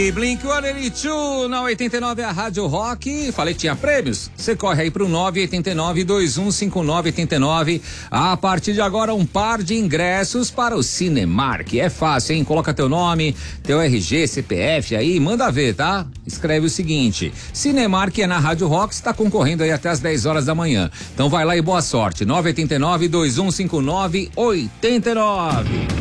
Blink-182 na 89 a Rádio Rock. Falei que tinha prêmios? Você corre aí pro 989-215989. A partir de agora, um par de ingressos para o Cinemark. É fácil, hein? Coloca teu nome, teu RG, CPF aí, manda ver, tá? Escreve o seguinte: Cinemark é na Rádio Rock, está concorrendo aí até as 10 horas da manhã. Então vai lá e boa sorte. 989-2159-89.